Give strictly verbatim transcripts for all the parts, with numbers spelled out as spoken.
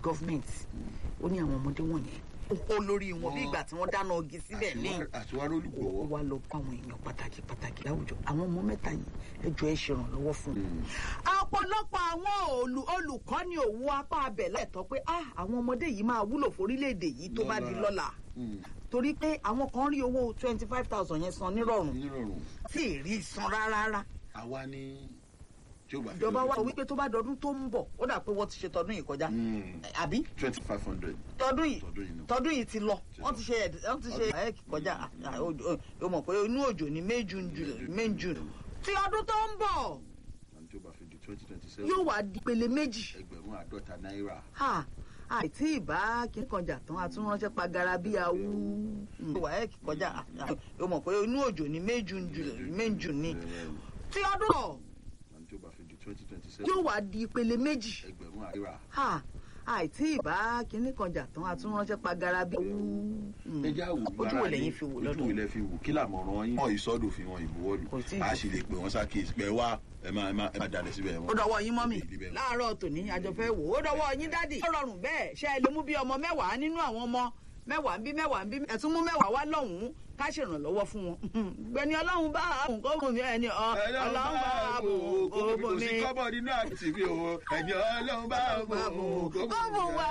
government ó ní àwọn ọmọdé wọ̀nyẹn ó lórí wọn bí ìgbà tí wọ́n dáná ogi síbẹ̀ ní àtiwárò olùgbọ̀wọ́ ó wá lọ bá àwọn èèyàn pàtàkì pàtàkì láwùjọ àwọn ọmọ mẹ́ta yìí ẹjọ́ ẹ ṣèrànlọ́wọ́ fún un. ọ̀pọ̀lọpọ̀ àwọn olùkọ́ ni òwú apá abẹ̀ lẹ́tọ̀ọ́ pé àwọn ọmọdé yìí máa wúlò fórílẹ̀-èdè yìí tó bá di lọ́la torí pé àwọn kan rí owó twenty five thousand yẹn san nírọ̀rùn tí ì rí san rárá. àwa ni ìjọba wa wípé tó bá dọdún tó ń bọ̀ ó dà pé wọ́n ti ṣe tọdún yìí kọjá àbí. twenty five hundred. tọdún yìí tọdún yìí ti lọ wọ́n ti ṣe wọ́n ti ṣe ẹ̀ kọjá o mọ̀ pé inú òjò ní may june may june tí ọdún tó ń bọ̀ yóò wá di pele méjì. ẹgbẹ̀rún àádọ́ta náírà. àìtí ìbá kíkanjà tán àtúnránṣẹ́ pagara bí awú wà ẹ̀ kọjá o mọ̀ pé inú òjò ní may june may june ní tí ọdún bọ̀ yóò wá di ìpele méjì. ẹgbẹ̀rún àríwá. àìtí ìbá kínní kan jà tán àtúnránṣẹ́ pagara bí. ẹ já wò ojú wo lẹ́yìn fi wò lọ́dọ̀. ojú wo lẹ́ fi wò kí làmọ̀ràn yín. wọ́n ìsọdò fi wọn ìbuwọ́lù. a sì lè pè wọ́n sákèsì pé wá ẹ máa ẹ máa ẹ máa dalẹ̀ síbẹ̀ wọn. ó dọwọ́ yín mọ́mì láàárọ̀ tòní àjọfẹ́ wò ó dọwọ́ yín dádì. ó rọrùn bẹ́ẹ̀ ṣe é lè mú bí ọmọ mẹ́wàá nínú àwọn ọmọ mẹ́wàá ń bí mẹ́wàá ń bí ẹ̀tún mú mẹ́wàá wá lọ́hùn-ún ká ṣèrànlọ́wọ́ fún wọn. gbẹ̀ni ọlọ́run bá àbùn kó bùn mí ẹni ọlọ́run bá àbùn kó bùn mí. kò sí kọ́bọ̀ nínú àti mi o ẹni ọlọ́run bá àbùn kó bùn wá.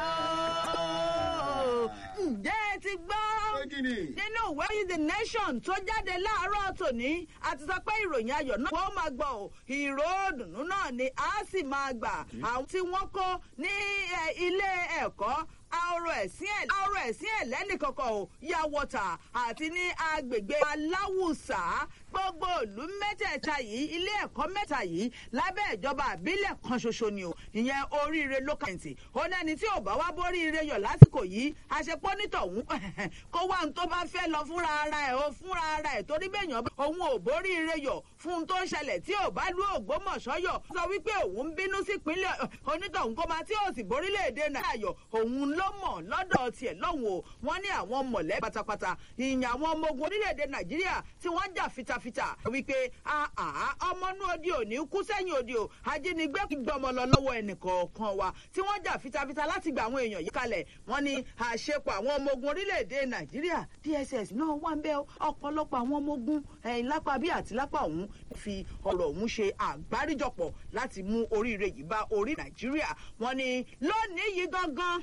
ǹjẹ́ ẹ ti gbọ́ nínú ìwé The Nation tó jáde láàárọ̀ tòní àti sọ pé ìròyìn ayọ̀ náà wọ́n máa gbọ́ ò ìró òdùnnú náà ni a sì máa gbà àwọn tí wọ́n kó ní ilé ẹ̀kọ́ àwòrán ẹ̀sìn ẹ̀ àwòrán ẹ̀sìn ẹ̀ lẹ́nìkankan ò ya wọ́tà àti ní agbègbè aláwùsá gbogbo ìlú mẹ́tẹ̀ẹ̀ta yìí ilé ẹ̀kọ́ mẹ́ta yìí lábẹ́ ìjọba àbílẹ̀ kan ṣoṣo ni o ìyẹn oríire lókàǹtì ó lẹ́ni tí ò bá wá bóríire yọ̀ lásìkò yìí àṣepọ̀ nítọ̀hún kó wá ohun tó bá fẹ́ lọ fúnra ara ẹ̀ ó fúnra ara ẹ̀ torí bẹ́yàn òun ò bóríire yọ̀ fún un tó ń ṣẹlẹ̀ tí ò bá lú Ògbómọ̀ṣọ́ yọ̀ sọ wípé òun ń bínú sí ìpínlẹ̀ onítọ̀hún kó máa tí ò sì borílẹ̀-èdè Nàìjíríà yọ̀ òun ló mọ̀ lọ́dọ̀ tiẹ̀ lọ́hùn o wọ́n ní àwọn mọ̀lẹ́ pátápátá ìyìn àwọn ọmọ ogun orílẹ̀-èdè Nàìjíríà tí wọ́n jà fitafita wípé ọmọ inú odi òní kú sẹ́yìn odi o ajínigbé gbọmọ lọ lọ́wọ́ ẹnìkọ̀ọ̀kan wa tí wọ́n jà fitafita láti gba àwọn èèyàn yìí kalẹ̀ wọ́n ní àṣepọ̀ àwọn ọmọ ogun orílẹ̀-èdè Nàìjíríà D S S náà wà ń bẹ ọ̀pọ̀lọpọ̀ àwọn ọmọ ogun ẹ̀yìn lápá bí àti lápá ọ̀hún fi ọ̀rọ̀ ọ̀hún ṣe àgbáríjọpọ̀ láti mú oríire yìí bá orí Nàìjíríà wọ́n ní lónìí yìí gangan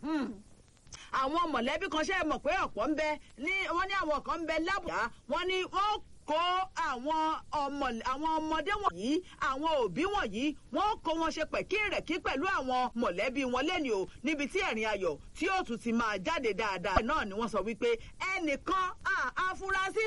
àwọn mọ̀lẹ́bí kan ṣe mọ̀ pé ọ̀pọ̀ ń bẹ ní wọ́n ní àwọn kan ń bẹ lábùjá wọ́n ní wọ́n kó àwọn ọmọ àwọn ọmọdé wọ̀nyí àwọn òbí wọ̀nyí wọ́n kó wọn ṣe pẹ̀kírẹ̀kí pẹ̀lú àwọn mọ̀lẹ́bí wọn lẹ́ni o níbi tí ẹ̀rín ayọ̀ tí ó tún ti máa jáde dáadáa náà ni wọ́n sọ wípé ẹnìkan afurasí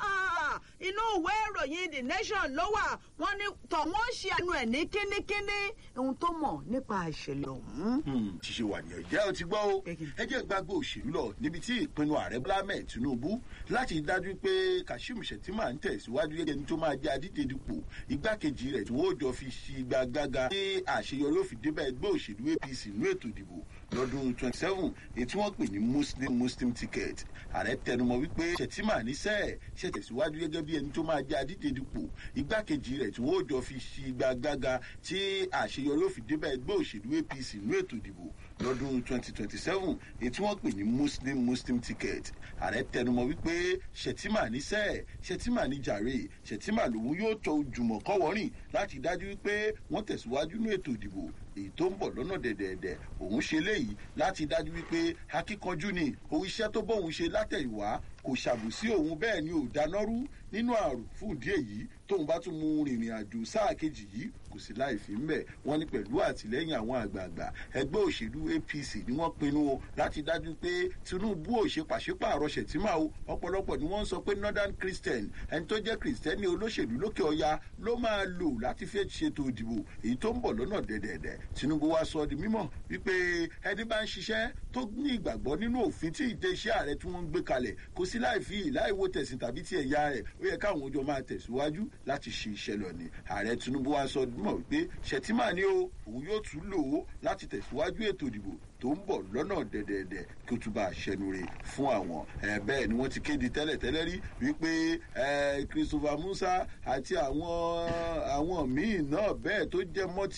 kan inú ìwé ìròyìn The Nation ló wà wọ́n ní tọ̀wọ́n ṣe àánú ẹ̀ ní kínníkínní ohun tó mọ̀ nípa ìṣẹ̀lẹ̀ ọ̀hún. ṣíṣe wà ní ẹ̀jẹ̀ ò ti gbọ́ o ẹ jẹ́ gbàgbọ́ òṣèlú lọ níbi tí ìpinnu ààrẹ Bọ́lá Ahmed Tinubu láti dájú pé Kashim Shettima ń tẹ̀síwájú gẹ́gẹ́ ní tó máa jẹ́ adíje dupò igbákejì rẹ̀ tí wọ́n jọ fi ṣi gbàgàgà ní àṣeyọrí ó fi débẹ̀ ẹgbẹ́ òṣèlú A P C nínú ètò ìdìbò lọ́dún twenty seven èyí tí wọ́n pè ní Muslim Muslim ticket ààrẹ tẹnumọ́ wípé Shettima níṣẹ́ ṣe tẹ̀síwájú gẹ́gẹ́ bí ẹni tó máa jẹ́ adíje dupò igbákejì rẹ̀ tí wọ́n jọ fi ṣi gbàgàgà tí àṣeyọrí ó fi débẹ̀ ẹgbẹ́ òṣèlú A P C nínú ètò ìdìbò lọ́dún twenty twenty seven èyí tí wọ́n pè ní Muslim Muslim ticket ààrẹ tẹnumọ́ wípé Shettima níṣẹ́ Shettima ní jàre Shettima lòun yóò tọ jùmọ̀ kọ́wọ́rìn láti dájú wípé wọ́n tẹ̀síwájú ní ètò ìdìbò èyí tó ń bọ̀ lọ́nà dẹ̀dẹ̀dẹ̀ òun ṣe léyìí láti dájú wípé akíkanjú ni òun iṣẹ́ tó bóun ṣe látẹ̀yìnwá kò ṣàbùsí òun bẹ́ẹ̀ ni ò dánárú nínú àrùn fún ìdí èyí tóun bá tún mú rìnrìn àjò sáà kejì yìí kò sí láì fi ń bẹ̀ wọ́n ní pẹ̀lú àtìlẹ́yìn àwọn àgbààgbà ẹgbẹ́ òṣèlú A P C ni wọ́n pinnu o láti dájú pé Tinubu ò ṣe pàṣípààrọ̀ Shettima o ọ̀pọ̀lọpọ̀ ni wọ́n ń sọ pé Northern Christian ẹni tó jẹ́ Kristẹni olóṣèlú lókè ọya ló máa lò láti fẹ́ ṣètò ìdìbò èyí tó ń bọ̀ lọ́nà dẹ̀dẹ̀dẹ̀ Tinubu wá sọ di mímọ̀ wípé ẹni bá ń ṣiṣẹ́ tó ní ìgbàgbọ́ nínú òfin tí ìdẹ́ṣẹ́ ààrẹ tí wọ́n ń gbé kalẹ̀ kò sí láì fi láìwo tẹ̀sìn tàbí ti ẹ̀yà rẹ̀ ó yẹ káwọn ọjọ́ máa tẹ̀síwájú láti ṣe iṣẹ́ lọ ni ààrẹ Tinubu wá sọ mọ̀ wípé Shettima ni ó òun yóò tún lò ó láti tẹ̀síwájú ètò ìdìbò tó ń bọ̀ lọ́nà dẹ̀dẹ̀dẹ̀ kí ó tún bá ṣẹnure fún àwọn bẹ́ẹ̀ ni wọ́n ti kéde tẹ́lẹ̀tẹ́lẹ̀ rí wípé Christopher Musa àti àwọn àwọn míì náà bẹ́ẹ̀ tó jẹ́ mọ́tì